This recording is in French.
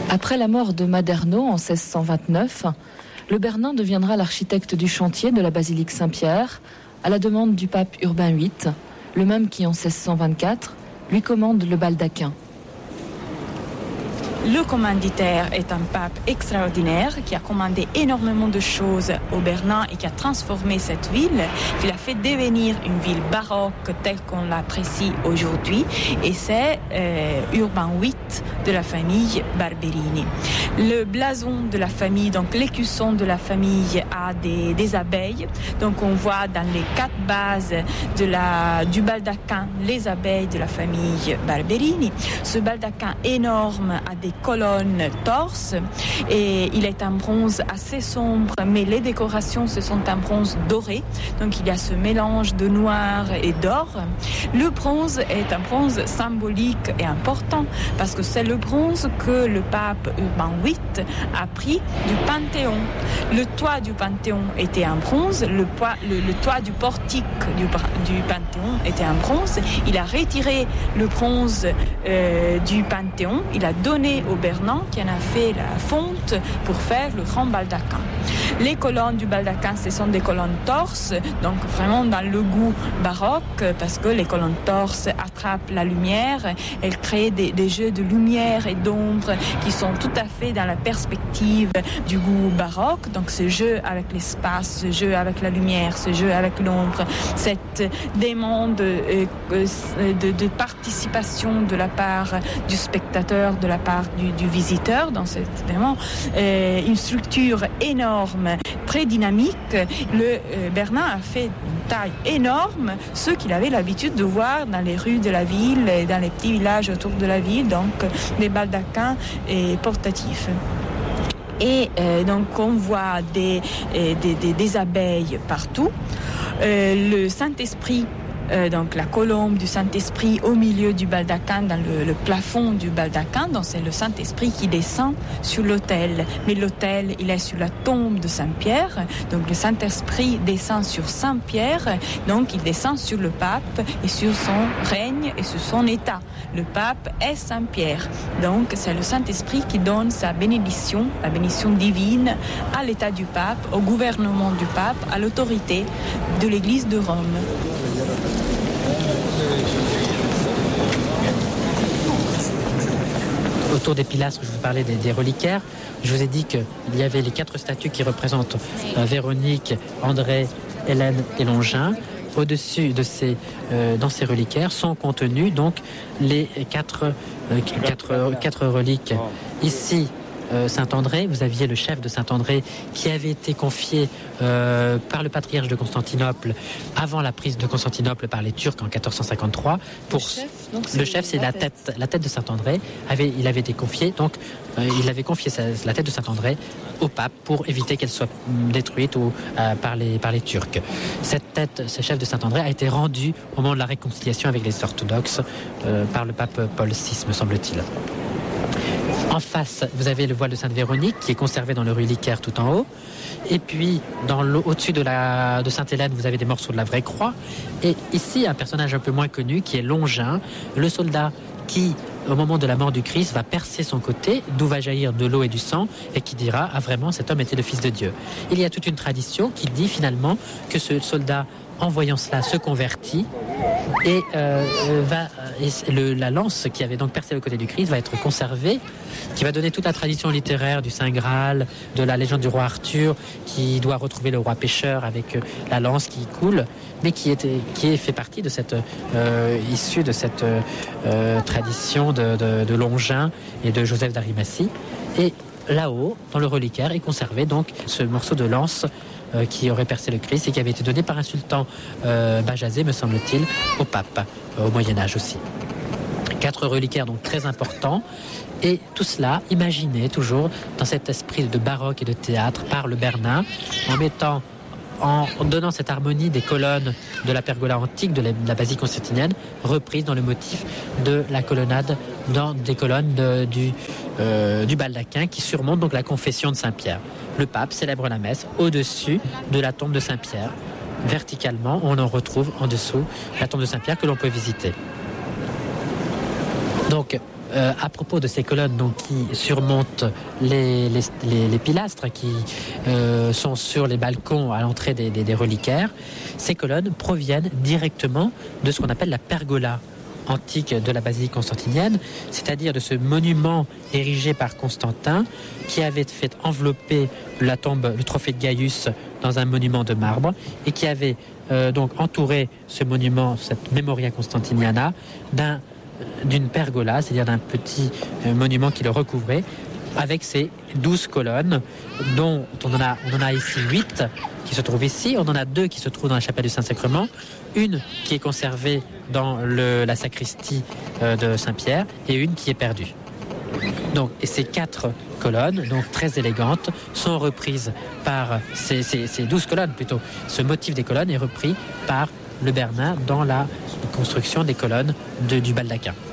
Après la mort de Maderno en 1629, le Bernin deviendra l'architecte du chantier de la basilique Saint-Pierre à la demande du pape Urbain VIII, le même qui en 1624 lui commande le baldaquin. Le commanditaire est un pape extraordinaire qui a commandé énormément de choses au Bernin et qui a transformé cette ville, qui l'a fait devenir une ville baroque telle qu'on l'apprécie aujourd'hui. Et c'est Urbain VIII de la famille Barberini. Le blason de la famille, donc l'écusson de la famille, a des abeilles. Donc on voit dans les 4 bases du baldaquin les abeilles de la famille Barberini. Ce baldaquin énorme a des colonnes torses et il est en bronze assez sombre, mais les décorations ce sont en bronze doré, donc il y a ce mélange de noir et d'or. Le bronze est un bronze symbolique et important parce que c'est le bronze que le pape Urbain VIII a pris du Panthéon. Le toit du Panthéon était en bronze, le toit du portique du Panthéon était en bronze. Il a retiré le bronze du Panthéon, il a donné au Bernin qui en a fait la fonte pour faire le grand baldaquin. Les colonnes du baldaquin, ce sont des colonnes torses, donc vraiment dans le goût baroque, parce que les colonnes torses attrapent la lumière, elles créent des jeux de lumière et d'ombre qui sont tout à fait dans la perspective du goût baroque. Donc ce jeu avec l'espace, ce jeu avec la lumière, ce jeu avec l'ombre, cette demande de participation de la part du spectateur, de la part du visiteur, dans cette vraiment une structure énorme, très dynamique. Le Bernin a fait une taille énorme, ce qu'il avait l'habitude de voir dans les rues de la ville et dans les petits villages autour de la ville, donc des baldaquins portatifs. Et donc on voit des abeilles partout. Le Saint-Esprit, donc la colombe du Saint-Esprit au milieu du baldaquin, dans le plafond du baldaquin, donc c'est le Saint-Esprit qui descend sur l'autel. Mais l'autel, il est sur la tombe de Saint-Pierre, donc le Saint-Esprit descend sur Saint-Pierre, donc il descend sur le pape et sur son règne et sur son état. Le pape est Saint-Pierre, donc c'est le Saint-Esprit qui donne sa bénédiction, la bénédiction divine à l'état du pape, au gouvernement du pape, à l'autorité de l'Église de Rome. Autour des pilastres, je vous parlais des reliquaires. Je vous ai dit qu'il y avait les 4 statues qui représentent Véronique, André, Hélène et Longin. Au-dessus de dans ces reliquaires sont contenus donc les 4 reliques. Ici, Saint-André, vous aviez le chef de Saint-André qui avait été confié par le patriarche de Constantinople avant la prise de Constantinople par les Turcs en 1453. Le chef, c'est la tête de Saint-André. Il avait été confié, donc il avait confié la tête de Saint-André au pape pour éviter qu'elle soit détruite par les Turcs. Cette tête, ce chef de Saint-André, a été rendu au moment de la réconciliation avec les orthodoxes par le pape Paul VI, me semble-t-il. En face, vous avez le voile de Sainte-Véronique qui est conservé dans le reliquaire tout en haut. Et puis, au-dessus de Sainte-Hélène, vous avez des morceaux de la vraie croix. Et ici, un personnage un peu moins connu qui est Longin, le soldat qui, au moment de la mort du Christ, va percer son côté, d'où va jaillir de l'eau et du sang, et qui dira « Ah, vraiment, cet homme était le Fils de Dieu ». Il y a toute une tradition qui dit finalement que ce soldat, en voyant cela, se convertit et la lance qui avait donc percé le côté du Christ va être conservée, qui va donner toute la tradition littéraire du Saint Graal, de la légende du roi Arthur, qui doit retrouver le roi pêcheur avec la lance qui coule, mais qui fait partie de cette issue de cette tradition de Longin et de Joseph d'Arimathie. Et là-haut, dans le reliquaire, est conservé donc ce morceau de lance qui aurait percé le Christ et qui avait été donné par un sultan Bajazet, me semble-t-il, au pape, au Moyen-Âge aussi. 4 reliquaires donc très importants, et tout cela imaginé toujours dans cet esprit de baroque et de théâtre par le Bernin, en donnant cette harmonie des colonnes de la pergola antique de la basilique constantinienne, reprise dans le motif de la colonnade dans des colonnes du baldaquin qui surmonte donc la confession de Saint-Pierre. Le pape célèbre la messe au-dessus de la tombe de Saint-Pierre. Verticalement, on en retrouve en dessous la tombe de Saint-Pierre que l'on peut visiter. Donc, à propos de ces colonnes donc, qui surmontent les pilastres qui sont sur les balcons à l'entrée des reliquaires, ces colonnes proviennent directement de ce qu'on appelle la pergola antique de la basilique constantinienne, c'est-à-dire de ce monument érigé par Constantin qui avait fait envelopper la tombe, le trophée de Gaius dans un monument de marbre et qui avait donc entouré ce monument, cette Memoria Constantiniana, d'une pergola, c'est-à-dire d'un petit monument qui le recouvrait, avec ces 12 colonnes, dont on en a ici 8 qui se trouvent ici, on en a 2 qui se trouvent dans la chapelle du Saint-Sacrement, une qui est conservée dans la sacristie de Saint-Pierre et une qui est perdue. Donc, et ces 4 colonnes, donc très élégantes, sont reprises par ces 12 colonnes plutôt. Ce motif des colonnes est repris par le Bernin dans la construction des colonnes du baldaquin.